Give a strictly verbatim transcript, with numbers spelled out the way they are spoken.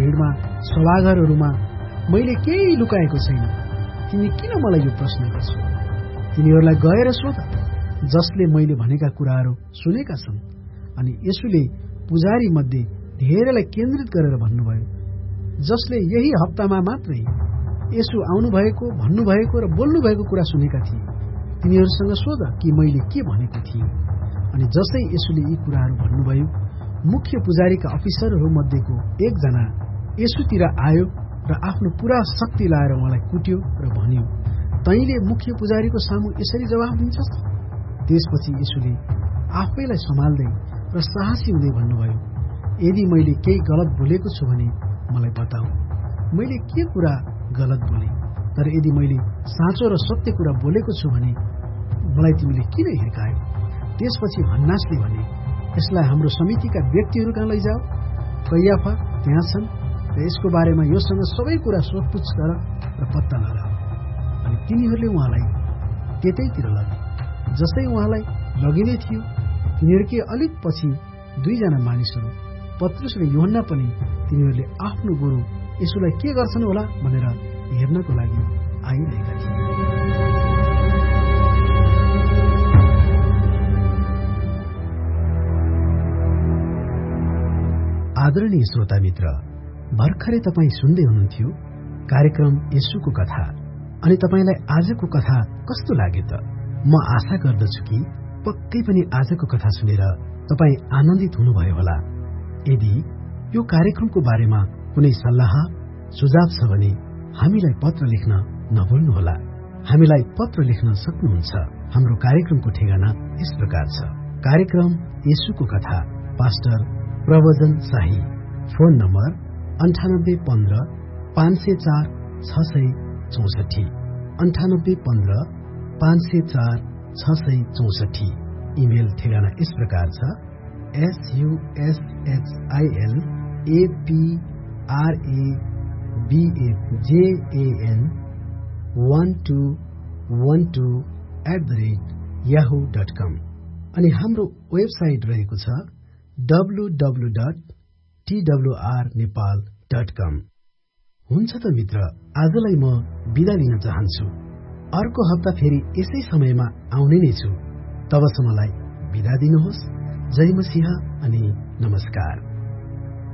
भिडमा सभाघरहरूमा मैले केही लुकाएको छैन। तिमी किन मलाई यो प्रश्न गर्छौ? तिनीहरूलाई गएर सोध, जसले मैले भनेका कुराहरू सुनेका छन्। अनि येशूले पुजारी मध्ये धेरैलाई केन्द्रित गरेर भन्नुभयो, जसले यही हप्तामा मात्रै येशू आउनुभएको, भन्नुभएको र बोल्नुभएको कुरा सुनेका थिए। तिनीहरूसँग सोध कि मैले के भनेको थिएँ। अनि जसै येशूले यी कुराहरू भन्नुभयो, मुख्य पुजारीका अफिसरहरू मध्येको एकजना येशूतिर आयो र आफ्नो पूरा शक्ति लाएर उहाँलाई कुट्यो र भन्यो, तैँले मुख्य पुजारीको सामु यसरी जवाफ दिन्छस्? त्यसपछि येशूले आफैलाई सम्हाल्दै र साहसी हुँदै भन्नुभयो, यदि मैले केही गलत बोलेको छु भने मलाई बताऊ, मैले के कुरा गलत बोले? तर यदि मैले साँचो र सत्य कुरा बोलेको छु भने मलाई तिमीले किन हिर्कायौ? त्यसपछि हन्नासले भने, यसलाई हाम्रो समितिका व्यक्तिहरू कहाँ लैजाऊ, कैयाफा त्यहाँ छन् र यसको बारेमा योसँग सबै कुरा सोधपुछ गर र पत्ता लगाऊ। अनि तिनीहरूले उहाँलाई त्यतैतिर लगे। जसै उहाँलाई लगिँदै थियो, तिनीहरूकै अलिक पछि दुईजना मानिसहरू पत्रुस र यूहन्ना पनि तिनीहरूले आफ्नो गुरु येशूलाई के गर्छन् होला भनेर हेर्नको लागि आइरहेका थिए। आदरणीय श्रोता मित्र, भर्खरै तपाईँ सुन्दै हुनुहुन्थ्यो कार्यक्रम येशूको कथा। अनि तपाईँलाई आजको कथा कस्तो लाग्यो त? म आशा गर्दछु कि पक्कै पनि आजको कथा सुनेर तपाईँ आनन्दित हुनुभयो होला। यदि यो कार्यक्रमको बारेमा कुनै सल्लाह सुझाव छ भने हामीलाई पत्र लेख्न नभुल्नुहोला। हामीलाई पत्र लेख्न सक्नुहुन्छ। हाम्रो कार्यक्रमको ठेगाना यस प्रकार छ, कार्यक्रम येशूको कथा, पास्टर प्रवचन शाही, फोन नम्बर अन्ठानब्बे पन्ध्र पाँच सय चार छ सय चौसठी, अन्ठानब्बे पन्ध्र पाँच सय चार छ सय चौसठी। इमेल ठेगाना यस प्रकार छ, एसयुएसएचआइएल एपीआरएबिएजेएन one two one two at the rate Yahoo dot कम। अनि हाम्रो वेबसाइट रहेको छ W W dot TWR Nepal dot कम। हुन्छ त मित्र, आजलाई म बिदा लिन चाहन्छु। अर्को हप्ता फेरि यसै समयमा आउने नै छु। तबसम्मलाई बिदा दिनुहोस्। जय मसीह अनि नमस्कार।